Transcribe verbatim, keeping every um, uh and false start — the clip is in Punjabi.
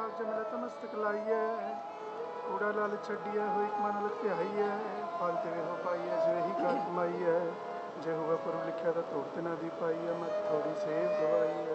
ਜਮਲ ਤਮਸਤਕ ਲਾਈਐ। ਕੂੜਾ ਲਾਲ ਛੱਡੀਐ ਹੋਈ ਮਨ ਲਗ ਧਿਆਈਐ। ਫਲ ਤੇਰੇ ਹੋ ਪਾਈਐ ਜੋ ਇਹੀ ਕਰ ਕਮਾਈਐ। ਜੇ ਹੋਵੇ ਪੁਰਬ ਲਿਖਿਆ ਤਾਂ ਤੋੜ ਤੇ ਨਾ ਦੀ ਪਾਈਐ। ਮੈਂ ਥੋੜੀ ਸੇਵ ਗਵਾਈਐ।